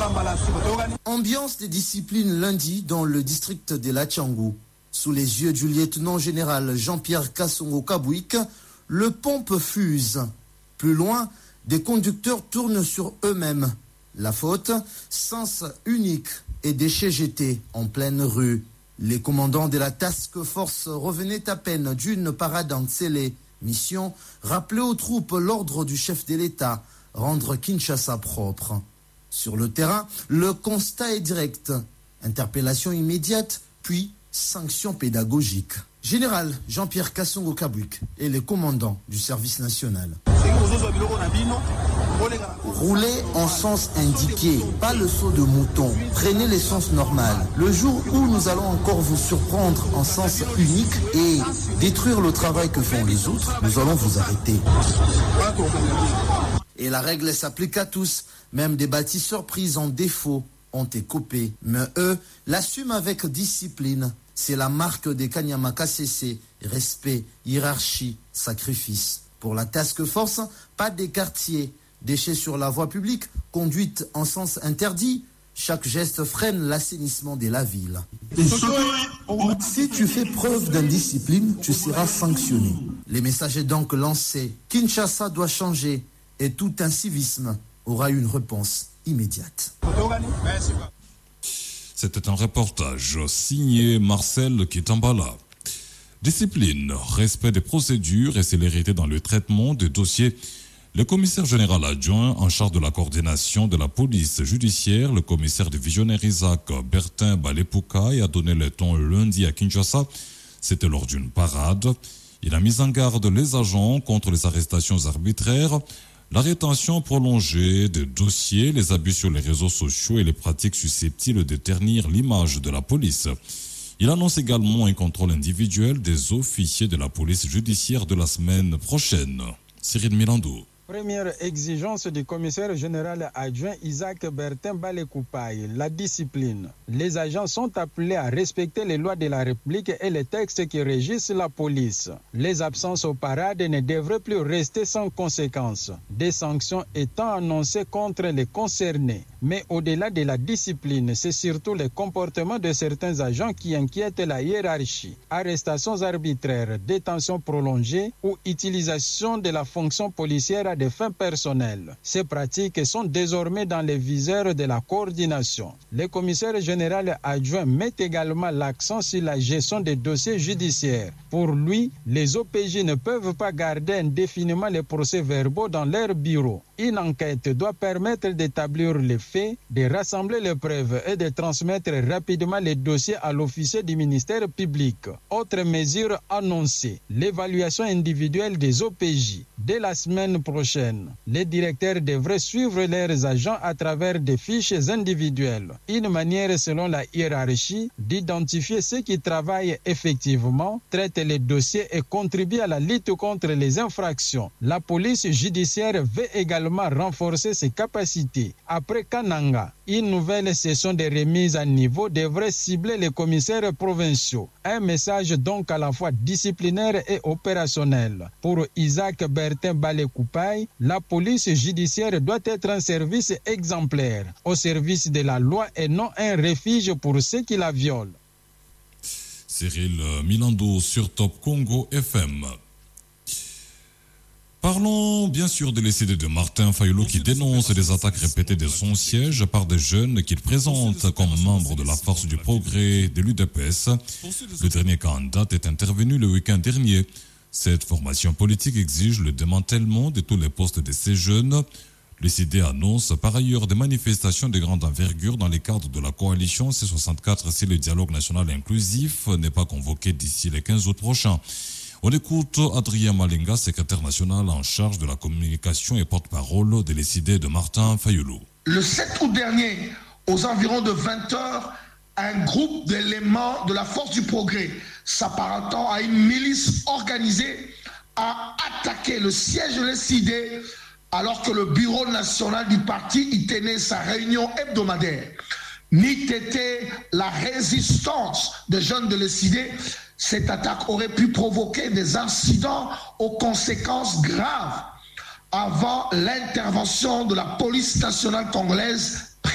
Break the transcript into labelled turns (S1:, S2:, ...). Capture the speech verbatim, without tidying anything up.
S1: Ambiance des disciplines lundi dans le district de Lachangu. Sous les yeux du lieutenant-général Jean-Pierre Kasongo-Kabouik, le pompe fuse. Plus loin, des conducteurs tournent sur eux-mêmes. La faute, sens unique et déchets jetés en pleine rue. Les commandants de la task force revenaient à peine d'une parade en Tsélé. Mission, rappeler aux troupes l'ordre du chef de l'État, rendre Kinshasa propre. Sur le terrain, le constat est direct. Interpellation immédiate, puis sanctions pédagogiques. Général Jean-Pierre Kasongo-Kabouik est le commandant du service national. Roulez en sens indiqué, pas le saut de mouton. Prenez les sens normal. Le jour où nous allons encore vous surprendre en sens unique et détruire le travail que font les autres, nous allons vous arrêter. Et la règle s'applique à tous, même des bâtisseurs pris en défaut ont écopé. Mais eux l'assument avec discipline. C'est la marque des Kanyamaka C C, respect, hiérarchie, sacrifice. Pour la task force, pas des quartiers, déchets sur la voie publique, conduite en sens interdit. Chaque geste freine l'assainissement de la ville. Si tu fais preuve d'indiscipline, tu seras sanctionné. Le message est donc lancé. Kinshasa doit changer et tout incivisme aura une réponse immédiate.
S2: C'était un reportage signé Marcel Kitambala. Discipline, respect des procédures et célérité dans le traitement des dossiers. Le commissaire général adjoint en charge de la coordination de la police judiciaire, le commissaire divisionnaire Isaac Bertin Balepoukai, a donné le ton lundi à Kinshasa. C'était lors d'une parade. Il a mis en garde les agents contre les arrestations arbitraires, la rétention prolongée des dossiers, les abus sur les réseaux sociaux et les pratiques susceptibles de ternir l'image de la police. Il annonce également un contrôle individuel des officiers de la police judiciaire de la semaine prochaine. Cyril Milando.
S3: Première exigence du commissaire général adjoint Isaac Bertin Balepoukai, la discipline. Les agents sont appelés à respecter les lois de la République et les textes qui régissent la police. Les absences aux parades ne devraient plus rester sans conséquences. Des sanctions étant annoncées contre les concernés. Mais au-delà de la discipline, c'est surtout le comportement de certains agents qui inquiètent la hiérarchie. Arrestations arbitraires, détention prolongée ou utilisation de la fonction policière à des fins personnelles. Ces pratiques sont désormais dans les viseurs de la coordination. Le commissaire général adjoint met également l'accent sur la gestion des dossiers judiciaires. Pour lui, les O P J ne peuvent pas garder indéfiniment les procès-verbaux dans leur bureau. Une enquête doit permettre d'établir les faits, de rassembler les preuves et de transmettre rapidement les dossiers à l'officier du ministère public. Autre mesure annoncée, l'évaluation individuelle des O P J. Dès la semaine prochaine, les directeurs devraient suivre leurs agents à travers des fiches individuelles. Une manière selon la hiérarchie d'identifier ceux qui travaillent effectivement, traitent les dossiers et contribuent à la lutte contre les infractions. La police judiciaire veut également renforcer ses capacités. Après Kananga, une nouvelle session de remise à niveau devrait cibler les commissaires provinciaux. Un message donc à la fois disciplinaire et opérationnel. Pour Isaac Bertin Balepoukai, la police judiciaire doit être un service exemplaire, au service de la loi et non un refuge pour ceux qui la violent.
S2: Cyril Milando sur Top Congo F M. Parlons bien sûr de l'essai de Martin Fayulu qui dénonce les attaques répétées de son siège par des jeunes qu'il présente comme membres de la force du progrès de l'U D P S. Le dernier cas en date est intervenu le week-end dernier. Cette formation politique exige le démantèlement de tous les postes de ces jeunes. Le C D annonce par ailleurs des manifestations de grande envergure dans les cadres de la coalition C soixante-quatre si le dialogue national inclusif n'est pas convoqué d'ici le quinze août prochain. On écoute Adrien Malinga, secrétaire national en charge de la communication et porte-parole de l'E C D de Martin Fayulu.
S4: Le sept août dernier, aux environs de vingt heures, un groupe d'éléments de la force du progrès, s'apparentant à une milice organisée, a attaqué le siège de l'E C D alors que le bureau national du parti y tenait sa réunion hebdomadaire. N'eût été la résistance des jeunes de l'E C D, cette attaque aurait pu provoquer des incidents aux conséquences graves. Avant l'intervention de la police nationale congolaise